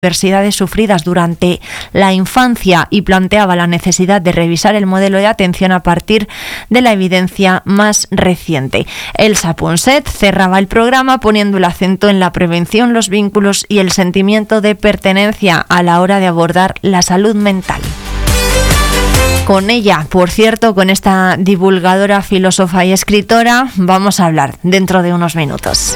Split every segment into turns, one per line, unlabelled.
adversidades sufridas durante la infancia y planteaba la necesidad de revisar el modelo de atención a partir de la evidencia más reciente. Elsa Ponset cerraba el programa poniendo el acento en la prevención, los vínculos y el sentimiento de pertenencia a la hora de abordar la salud mental. Con ella, por cierto, con esta divulgadora, filósofa y escritora, vamos a hablar dentro de unos minutos.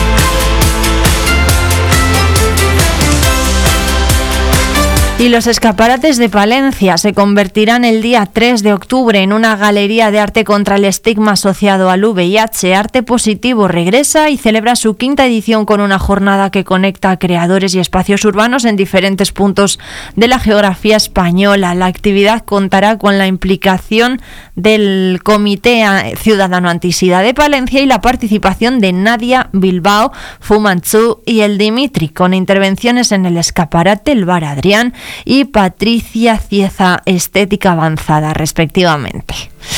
Y los escaparates de Palencia se convertirán el día 3 de octubre en una galería de arte contra el estigma asociado al VIH. Arte Positivo regresa y celebra su 5ª edición con una jornada que conecta a creadores y espacios urbanos en diferentes puntos de la geografía española. La actividad contará con la implicación del Comité Ciudadano Antisida de Palencia y la participación de Nadia Bilbao, Fu Manchu y el Dimitri, con intervenciones en el escaparate, el Bar Adrián y Patricia Cieza, Estética Avanzada, respectivamente.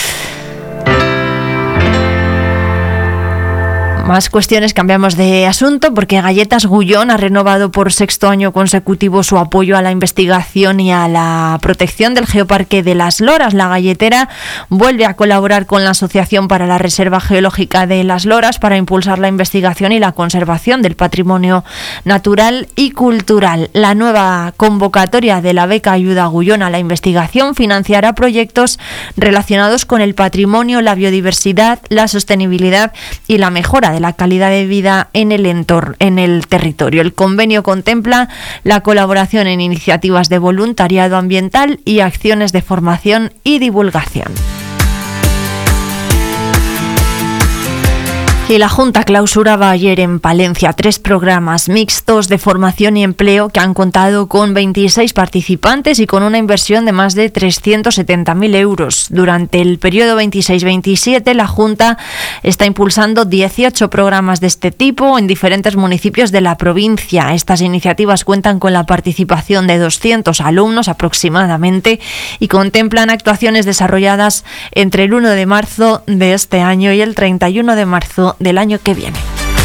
Más cuestiones, cambiamos de asunto porque Galletas Gullón ha renovado por 6º año consecutivo su apoyo a la investigación y a la protección del Geoparque de las Loras. La galletera vuelve a colaborar con la Asociación para la Reserva Geológica de las Loras para impulsar la investigación y la conservación del patrimonio natural y cultural. La nueva convocatoria de la beca Ayuda Gullón a la investigación financiará proyectos relacionados con el patrimonio, la biodiversidad, la sostenibilidad y la mejora de la calidad de vida en el entorno, en el territorio. El convenio contempla la colaboración en iniciativas de voluntariado ambiental y acciones de formación y divulgación. Y la Junta clausuraba ayer en Palencia 3 programas mixtos de formación y empleo que han contado con 26 participantes y con una inversión de más de 370.000 euros. Durante el periodo 26-27, la Junta está impulsando 18 programas de este tipo en diferentes municipios de la provincia. Estas iniciativas cuentan con la participación de 200 alumnos aproximadamente y contemplan actuaciones desarrolladas entre el 1 de marzo de este año y el 31 de marzo del año que viene.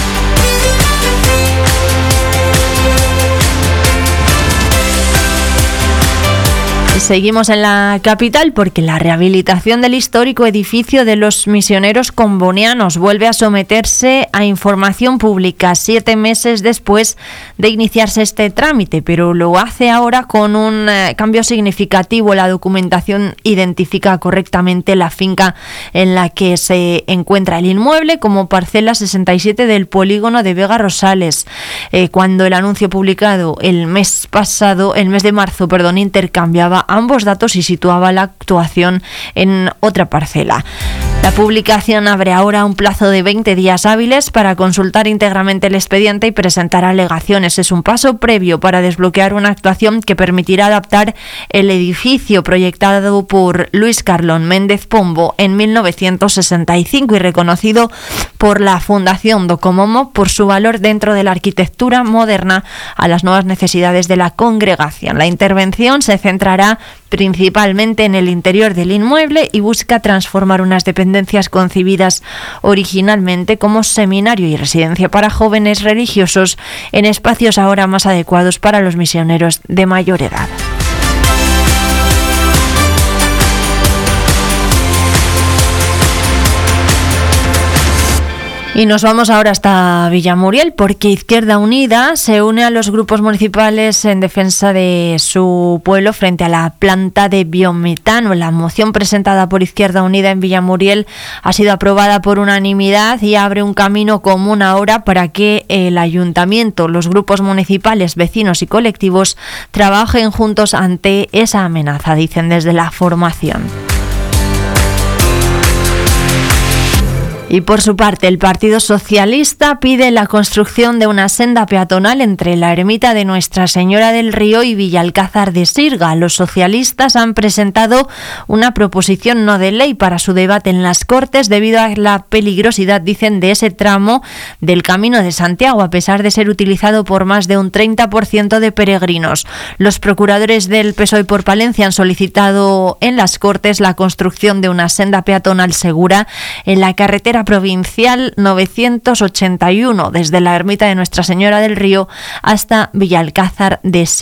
Seguimos en la capital porque la rehabilitación del histórico edificio de los misioneros combonianos vuelve a someterse a información pública 7 meses después de iniciarse este trámite, pero lo hace ahora con un cambio significativo. La documentación identifica correctamente la finca en la que se encuentra el inmueble como parcela 67 del polígono de Vega Rosales. Cuando el anuncio publicado el mes de marzo, intercambiaba ambos datos y situaba la actuación en otra parcela. La publicación abre ahora un plazo de 20 días hábiles para consultar íntegramente el expediente y presentar alegaciones. Es un paso previo para desbloquear una actuación que permitirá adaptar el edificio proyectado por Luis Carlón Méndez Pombo en 1965 y reconocido por la Fundación Docomomo por su valor dentro de la arquitectura moderna a las nuevas necesidades de la congregación. La intervención se centrará principalmente en el interior del inmueble y busca transformar unas dependencias concebidas originalmente como seminario y residencia para jóvenes religiosos en espacios ahora más adecuados para los misioneros de mayor edad. Y nos vamos ahora hasta Villamuriel porque Izquierda Unida se une a los grupos municipales en defensa de su pueblo frente a la planta de biometano. La moción presentada por Izquierda Unida en Villamuriel ha sido aprobada por unanimidad y abre un camino común ahora para que el ayuntamiento, los grupos municipales, vecinos y colectivos trabajen juntos ante esa amenaza, dicen desde la formación. Y por su parte, el Partido Socialista pide la construcción de una senda peatonal entre la ermita de Nuestra Señora del Río y Villalcázar de Sirga. Los socialistas han presentado una proposición no de ley para su debate en las Cortes debido a la peligrosidad, dicen, de ese tramo del Camino de Santiago, a pesar de ser utilizado por más de un 30% de peregrinos. Los procuradores del PSOE por Palencia han solicitado en las Cortes la construcción de una senda peatonal segura en la carretera carretera provincial 981 desde la ermita de Nuestra Señora del Río hasta Villalcázar de